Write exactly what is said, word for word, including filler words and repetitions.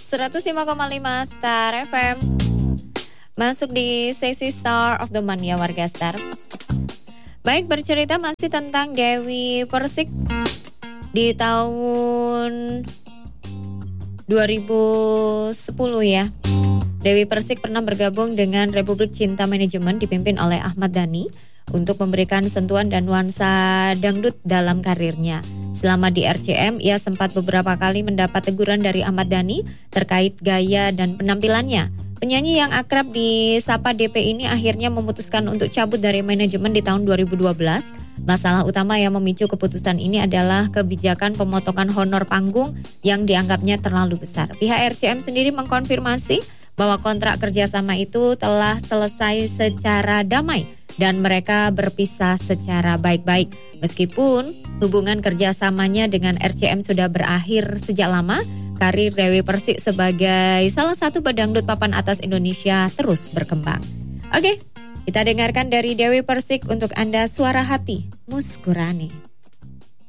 seratus lima koma lima Star F M. Masuk di sesi Star of the Month ya warga Star. Baik, bercerita masih tentang Dewi Persik. Di tahun dua ribu sepuluh ya, Dewi Persik pernah bergabung dengan Republik Cinta Manajemen dipimpin oleh Ahmad Dhani untuk memberikan sentuhan dan nuansa dangdut dalam karirnya. Selama di R C M, ia sempat beberapa kali mendapat teguran dari Ahmad Dhani terkait gaya dan penampilannya. Penyanyi yang akrab disapa D P ini akhirnya memutuskan untuk cabut dari manajemen di tahun dua ribu dua belas. Masalah utama yang memicu keputusan ini adalah kebijakan pemotongan honor panggung yang dianggapnya terlalu besar. Pihak R C M sendiri mengkonfirmasi bahwa kontrak kerjasama itu telah selesai secara damai dan mereka berpisah secara baik-baik. Meskipun hubungan kerjasamanya dengan R C M sudah berakhir sejak lama, karir Dewi Persik sebagai salah satu pedangdut papan atas Indonesia terus berkembang. Oke, kita dengarkan dari Dewi Persik untuk Anda Suara Hati Muskurani.